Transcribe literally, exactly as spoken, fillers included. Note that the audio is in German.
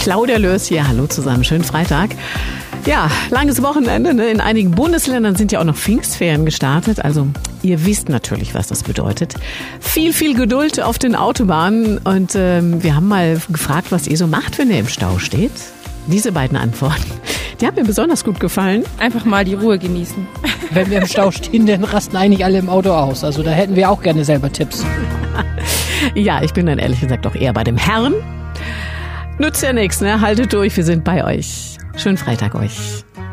Claudia Lörs hier. Hallo zusammen, schönen Freitag. Ja, langes Wochenende. Ne? In einigen Bundesländern sind ja auch noch Pfingstferien gestartet. Also ihr wisst natürlich, was das bedeutet. Viel, viel Geduld auf den Autobahnen. Und ähm, wir haben mal gefragt, was ihr so macht, wenn ihr im Stau steht. Diese beiden Antworten, die haben mir besonders gut gefallen. Einfach mal die Ruhe genießen. Wenn wir im Stau stehen, dann rasten eigentlich alle im Auto aus. Also da hätten wir auch gerne selber Tipps. Ja, ich bin dann ehrlich gesagt auch eher bei dem Herrn. Nützt ja nichts, ne? Haltet durch, wir sind bei euch. Schönen Freitag euch.